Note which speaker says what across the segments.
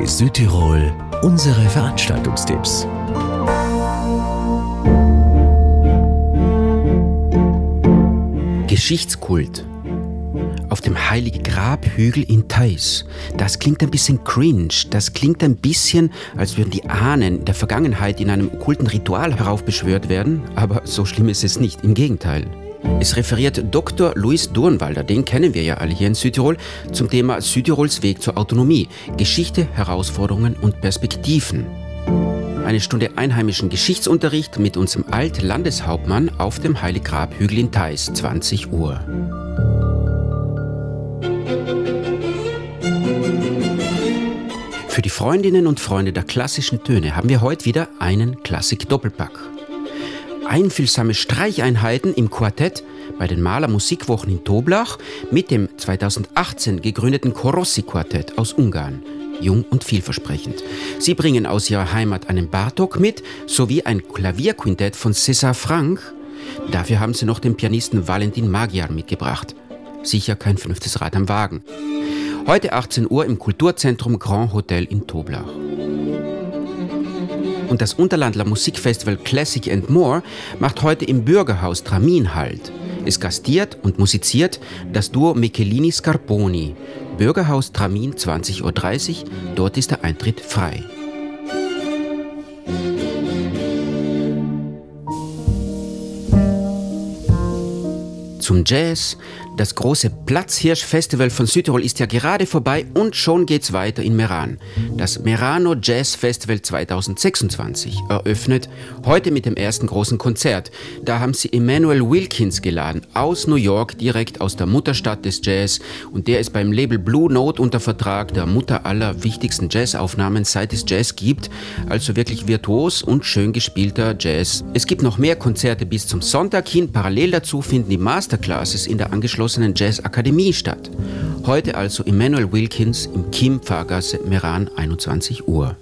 Speaker 1: bei Südtirol unsere Veranstaltungstipps.
Speaker 2: Geschichtskult. Auf dem Heiligen Grabhügel in Theiß. Das klingt ein bisschen cringe. Das klingt ein bisschen, als würden die Ahnen der Vergangenheit in einem okkulten Ritual heraufbeschwört werden. Aber so schlimm ist es nicht. Im Gegenteil. Es referiert Dr. Luis Durnwalder, den kennen wir ja alle hier in Südtirol, zum Thema Südtirols Weg zur Autonomie, Geschichte, Herausforderungen und Perspektiven. Eine Stunde einheimischen Geschichtsunterricht mit unserem Altlandeshauptmann auf dem Heiligen Grabhügel in Theiß, 20 Uhr. Für die Freundinnen und Freunde der klassischen Töne haben wir heute wieder einen Klassik-Doppelpack. Einfühlsame Streicheinheiten im Quartett bei den Mahler Musikwochen in Toblach mit dem 2018 gegründeten Korossi-Quartett aus Ungarn. Jung und vielversprechend. Sie bringen aus ihrer Heimat einen Bartók mit, sowie ein Klavierquintett von César Franck. Dafür haben sie noch den Pianisten Valentin Magyar mitgebracht. Sicher kein 5. Rad am Wagen. Heute 18 Uhr im Kulturzentrum Grand Hotel in Toblach. Und das Unterlandler Musikfestival Classic and More macht heute im Bürgerhaus Tramin Halt. Es gastiert und musiziert das Duo Michelini-Scarponi. Bürgerhaus Tramin, 20.30 Uhr, dort ist der Eintritt frei. Zum Jazz. Das große Platzhirsch-Festival von Südtirol ist ja gerade vorbei und schon geht's weiter in Meran. Das Merano Jazz Festival 2026 eröffnet heute mit dem ersten großen Konzert. Da haben sie Emmanuel Wilkins geladen, aus New York, direkt aus der Mutterstadt des Jazz. Und der ist beim Label Blue Note unter Vertrag, der Mutter aller wichtigsten Jazzaufnahmen, seit es Jazz gibt. Also wirklich virtuos und schön gespielter Jazz. Es gibt noch mehr Konzerte bis zum Sonntag hin. Parallel dazu finden die Masterclasses in der angeschlossenen Jazzakademie statt. Heute also Emmanuel Wilkins im Kim Pfarrgasse, Meran, 21 Uhr.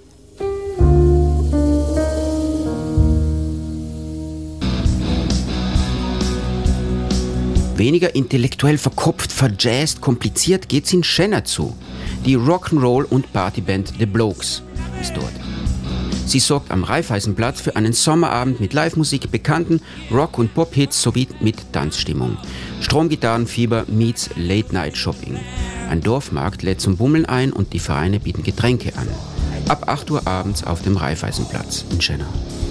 Speaker 2: Weniger intellektuell verkopft, verjazzt, kompliziert geht's in Schenner zu. Die Rock'n'Roll- und Partyband The Blokes ist dort. Sie sorgt am Raiffeisenplatz für einen Sommerabend mit Live-Musik, bekannten Rock- und Pop-Hits sowie mit Tanzstimmung. Stromgitarrenfieber meets Late-Night-Shopping. Ein Dorfmarkt lädt zum Bummeln ein und die Vereine bieten Getränke an. Ab 8 Uhr abends auf dem Raiffeisenplatz in Schenner.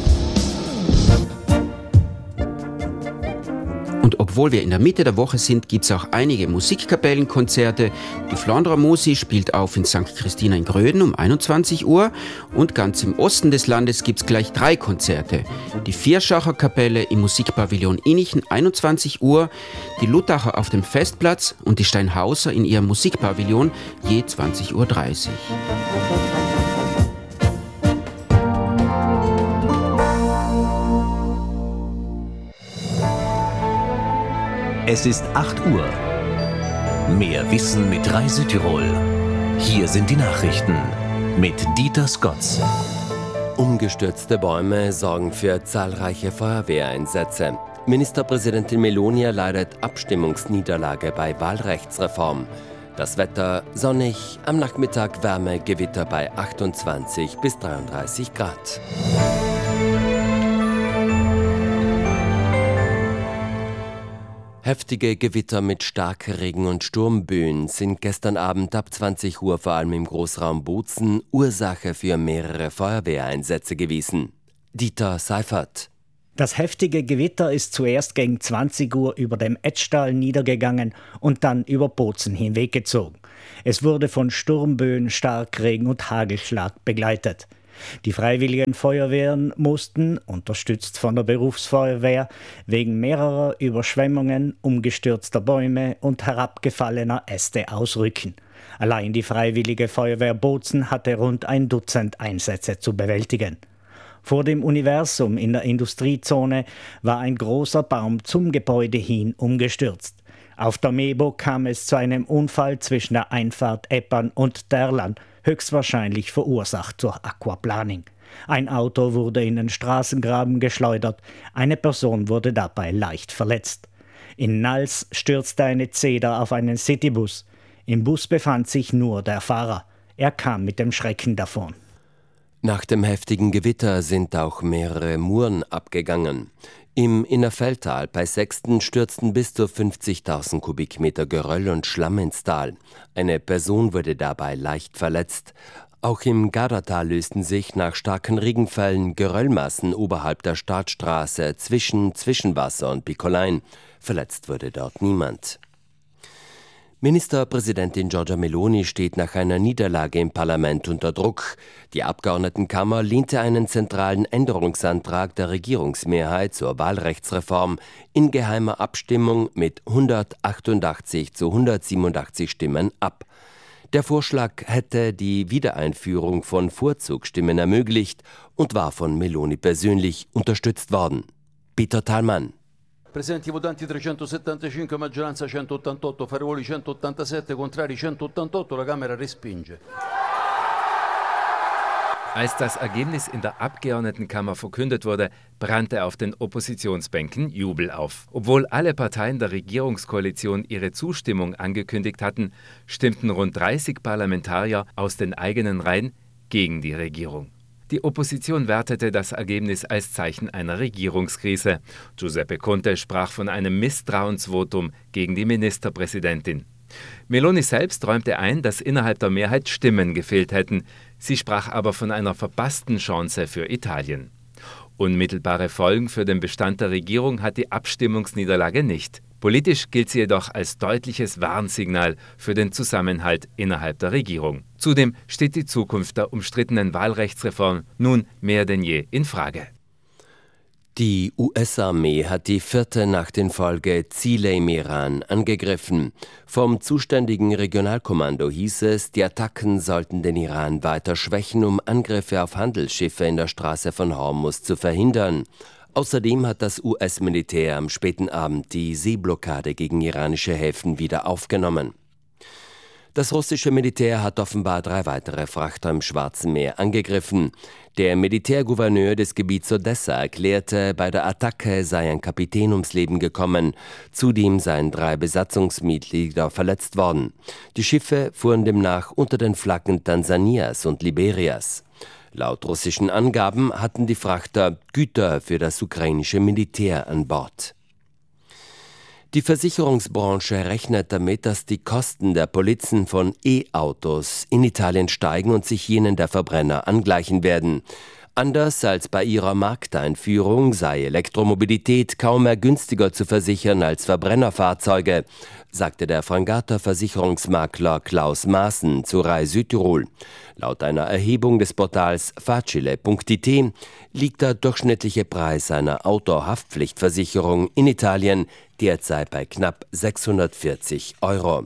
Speaker 2: Und obwohl wir in der Mitte der Woche sind, gibt es auch einige Musikkapellenkonzerte. Die Flandrer Musi spielt auf in St. Christina in Gröden um 21 Uhr. Und ganz im Osten des Landes gibt es gleich 3 Konzerte. Die Vierschacher Kapelle im Musikpavillon Innichen 21 Uhr, die Luttacher auf dem Festplatz und die Steinhauser in ihrem Musikpavillon je 20.30 Uhr.
Speaker 1: Es ist 8 Uhr. Mehr Wissen mit Rai Südtirol. Hier sind die Nachrichten mit Dieter Scotts.
Speaker 3: Umgestürzte Bäume sorgen für zahlreiche Feuerwehreinsätze. Ministerpräsidentin Meloni erleidet Abstimmungsniederlage bei Wahlrechtsreform. Das Wetter sonnig, am Nachmittag Wärme, Gewitter bei 28 bis 33 Grad. Heftige Gewitter mit Starkregen und Sturmböen sind gestern Abend ab 20 Uhr vor allem im Großraum Bozen Ursache für mehrere Feuerwehreinsätze gewesen. Dieter Seifert.
Speaker 4: Das heftige Gewitter ist zuerst gegen 20 Uhr über dem Etschtal niedergegangen und dann über Bozen hinweggezogen. Es wurde von Sturmböen, Starkregen und Hagelschlag begleitet. Die freiwilligen Feuerwehren mussten, unterstützt von der Berufsfeuerwehr, wegen mehrerer Überschwemmungen, umgestürzter Bäume und herabgefallener Äste ausrücken. Allein die Freiwillige Feuerwehr Bozen hatte rund 1 Dutzend Einsätze zu bewältigen. Vor dem Universum in der Industriezone war ein großer Baum zum Gebäude hin umgestürzt. Auf der Mebo kam es zu einem Unfall zwischen der Einfahrt Eppern und Derlan, höchstwahrscheinlich verursacht durch Aquaplaning. Ein Auto wurde in den Straßengraben geschleudert, eine Person wurde dabei leicht verletzt. In Nals stürzte eine Zeder auf einen Citybus. Im Bus befand sich nur der Fahrer. Er kam mit dem Schrecken davon.
Speaker 3: Nach dem heftigen Gewitter sind auch mehrere Muren abgegangen. Im Innerfeldtal bei Sexten stürzten bis zu 50.000 Kubikmeter Geröll und Schlamm ins Tal. Eine Person wurde dabei leicht verletzt. Auch im Gardatal lösten sich nach starken Regenfällen Geröllmassen oberhalb der Startstraße zwischen Zwischenwasser und Piccolein. Verletzt wurde dort niemand. Ministerpräsidentin Giorgia Meloni steht nach einer Niederlage im Parlament unter Druck. Die Abgeordnetenkammer lehnte einen zentralen Änderungsantrag der Regierungsmehrheit zur Wahlrechtsreform in geheimer Abstimmung mit 188 zu 187 Stimmen ab. Der Vorschlag hätte die Wiedereinführung von Vorzugsstimmen ermöglicht und war von Meloni persönlich unterstützt worden. Peter Thalmann.
Speaker 5: Presenti votanti 375, maggioranza 188, favorevoli 187, contrari 188, la Camera respinge.
Speaker 6: Als das Ergebnis in der Abgeordnetenkammer verkündet wurde, brannte auf den Oppositionsbänken Jubel auf. Obwohl alle Parteien der Regierungskoalition ihre Zustimmung angekündigt hatten, stimmten rund 30 Parlamentarier aus den eigenen Reihen gegen die Regierung. Die Opposition wertete das Ergebnis als Zeichen einer Regierungskrise. Giuseppe Conte sprach von einem Misstrauensvotum gegen die Ministerpräsidentin. Meloni selbst räumte ein, dass innerhalb der Mehrheit Stimmen gefehlt hätten. Sie sprach aber von einer verpassten Chance für Italien. Unmittelbare Folgen für den Bestand der Regierung hat die Abstimmungsniederlage nicht. Politisch gilt sie jedoch als deutliches Warnsignal für den Zusammenhalt innerhalb der Regierung. Zudem steht die Zukunft der umstrittenen Wahlrechtsreform nun mehr denn je in Frage.
Speaker 3: Die US-Armee hat die 4. Nacht in Folge Ziele im Iran angegriffen. Vom zuständigen Regionalkommando hieß es, die Attacken sollten den Iran weiter schwächen, um Angriffe auf Handelsschiffe in der Straße von Hormuz zu verhindern. Außerdem hat das US-Militär am späten Abend die Seeblockade gegen iranische Häfen wieder aufgenommen. Das russische Militär hat offenbar 3 weitere Frachter im Schwarzen Meer angegriffen. Der Militärgouverneur des Gebiets Odessa erklärte, bei der Attacke sei ein Kapitän ums Leben gekommen. Zudem seien 3 Besatzungsmitglieder verletzt worden. Die Schiffe fuhren demnach unter den Flaggen Tansanias und Liberias. Laut russischen Angaben hatten die Frachter Güter für das ukrainische Militär an Bord. Die Versicherungsbranche rechnet damit, dass die Kosten der Polizen von E-Autos in Italien steigen und sich jenen der Verbrenner angleichen werden. Anders als bei ihrer Markteinführung sei Elektromobilität kaum mehr günstiger zu versichern als Verbrennerfahrzeuge, sagte der Frangater Versicherungsmakler Klaus Maaßen zu Rai Südtirol. Laut einer Erhebung des Portals Facile.it liegt der durchschnittliche Preis einer Autohaftpflichtversicherung in Italien derzeit bei knapp 640 €.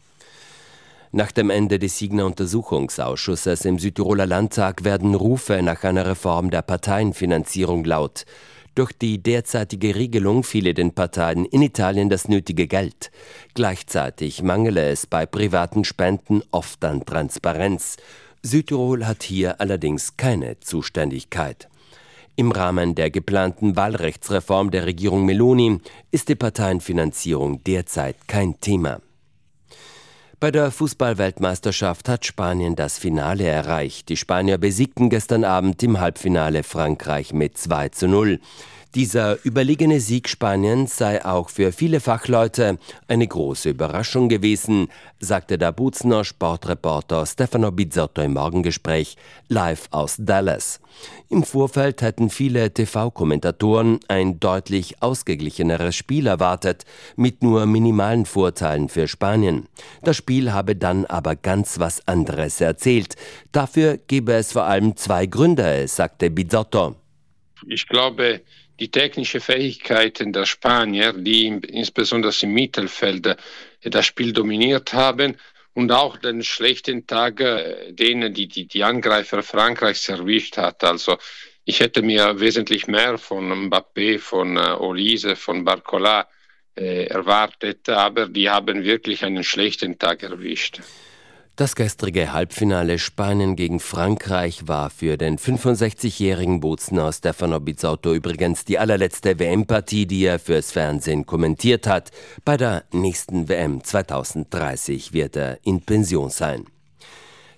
Speaker 3: Nach dem Ende des Signa-Untersuchungsausschusses im Südtiroler Landtag werden Rufe nach einer Reform der Parteienfinanzierung laut. Durch die derzeitige Regelung fehle den Parteien in Italien das nötige Geld. Gleichzeitig mangele es bei privaten Spenden oft an Transparenz. Südtirol hat hier allerdings keine Zuständigkeit. Im Rahmen der geplanten Wahlrechtsreform der Regierung Meloni ist die Parteienfinanzierung derzeit kein Thema. Bei der Fußball-Weltmeisterschaft hat Spanien das Finale erreicht. Die Spanier besiegten gestern Abend im Halbfinale Frankreich mit 2:0. Dieser überlegene Sieg Spaniens sei auch für viele Fachleute eine große Überraschung gewesen, sagte der Bozener Sportreporter Stefano Bizzotto im Morgengespräch live aus Dallas. Im Vorfeld hätten viele TV-Kommentatoren ein deutlich ausgeglicheneres Spiel erwartet, mit nur minimalen Vorteilen für Spanien. Das Spiel habe dann aber ganz was anderes erzählt. Dafür gebe es vor allem 2 Gründe, sagte Bizzotto.
Speaker 7: Ich glaube, die technischen Fähigkeiten der Spanier, die insbesondere im Mittelfeld das Spiel dominiert haben, und auch den schlechten Tag, denen die Angreifer Frankreichs erwischt hat. Also ich hätte mir wesentlich mehr von Mbappé, von Olise, von Barcola erwartet, aber die haben wirklich einen schlechten Tag erwischt.
Speaker 3: Das gestrige Halbfinale Spanien gegen Frankreich war für den 65-jährigen Bozener Stefano Bizzotto übrigens die allerletzte WM-Partie, die er fürs Fernsehen kommentiert hat. Bei der nächsten WM 2030 wird er in Pension sein.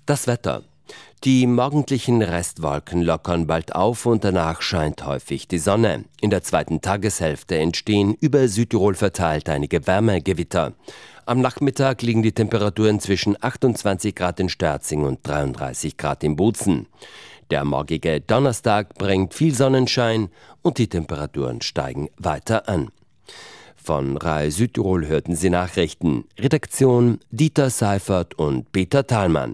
Speaker 3: Das Wetter. Die morgendlichen Restwolken lockern bald auf und danach scheint häufig die Sonne. In der zweiten Tageshälfte entstehen über Südtirol verteilt einige Wärmegewitter. Am Nachmittag liegen die Temperaturen zwischen 28 Grad in Sterzing und 33 Grad in Bozen. Der morgige Donnerstag bringt viel Sonnenschein und die Temperaturen steigen weiter an. Von RAI Südtirol hörten Sie Nachrichten. Redaktion Dieter Seifert und Peter Thalmann.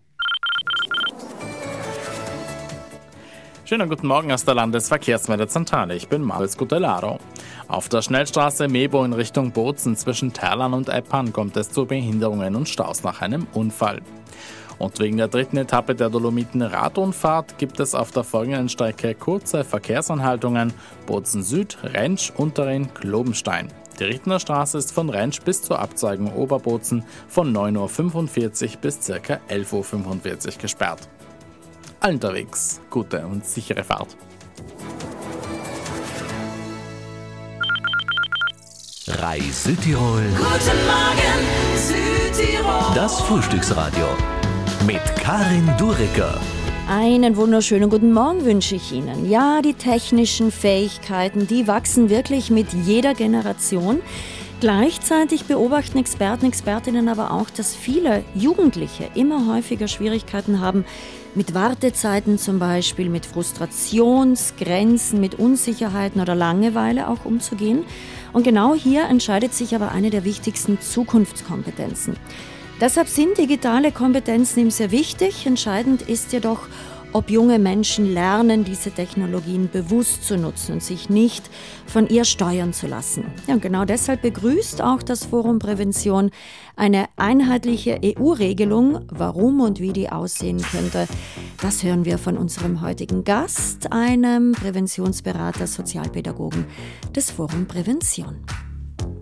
Speaker 8: Schönen guten Morgen aus der Landesverkehrsmeldezentrale. Ich bin Marius Gutellaro. Auf der Schnellstraße Mebo in Richtung Bozen zwischen Terlan und Eppan kommt es zu Behinderungen und Staus nach einem Unfall. Und wegen der dritten Etappe der Dolomiten-Radrundfahrt gibt es auf der folgenden Strecke kurze Verkehrsanhaltungen: Bozen Süd, Rentsch, Unterin, Globenstein. Die Rittner Straße ist von Rentsch bis zur Abzweigung Oberbozen von 9:45 Uhr bis ca. 11:45 Uhr gesperrt. Allen unterwegs gute und sichere Fahrt.
Speaker 1: RAI Südtirol.
Speaker 9: Guten Morgen, Südtirol.
Speaker 1: Das Frühstücksradio mit Karin Duricker.
Speaker 10: Einen wunderschönen guten Morgen wünsche ich Ihnen. Ja, die technischen Fähigkeiten, die wachsen wirklich mit jeder Generation. Gleichzeitig beobachten Experten, Expertinnen aber auch, dass viele Jugendliche immer häufiger Schwierigkeiten haben, mit Wartezeiten zum Beispiel, mit Frustrationsgrenzen, mit Unsicherheiten oder Langeweile auch umzugehen. Und genau hier entscheidet sich aber eine der wichtigsten Zukunftskompetenzen. Deshalb sind digitale Kompetenzen eben sehr wichtig. Entscheidend ist jedoch, ob junge Menschen lernen, diese Technologien bewusst zu nutzen und sich nicht von ihr steuern zu lassen. Ja, und genau deshalb begrüßt auch das Forum Prävention eine einheitliche EU-Regelung. Warum und wie die aussehen könnte, das hören wir von unserem heutigen Gast, einem Präventionsberater, Sozialpädagogen des Forum Prävention.